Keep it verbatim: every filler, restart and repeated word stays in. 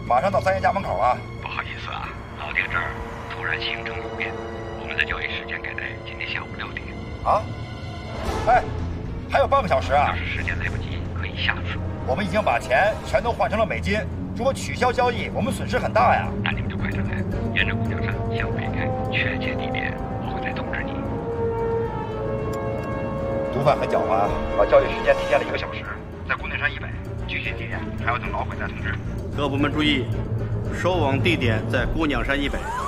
马上到三爷家门口啊。 不好意思啊，老爹这儿突然行程有变，我们的交易时间改在今天下午六点。 啊？哎，还有半个小时啊！ 要是时间来不及，可以下次。 我们已经把钱全都换成了美金，如果取消交易，我们损失很大呀。 那你们就快点来，沿着公交站向北开，确切地点我会再通知你。 毒贩很狡猾，把交易时间提前了一个小时，在姑娘山以北，具体地点还要等老鬼再通知。 各部门注意，收网地点在姑娘山以北。